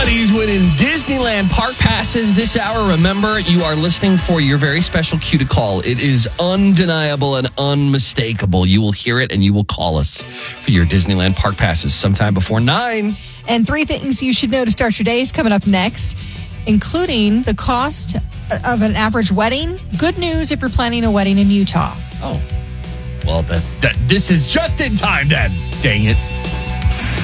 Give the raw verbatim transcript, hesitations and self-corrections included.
Somebody's winning Disneyland Park passes this hour. Remember, you are listening for your very special cue to call. It is undeniable and unmistakable. You will hear it and you will call us for your Disneyland Park passes sometime before nine. And three things you should know to start your days coming up next, including the cost of an average wedding. Good news if you're planning a wedding in Utah. Oh, well, that, that this is just in time then. Dang it.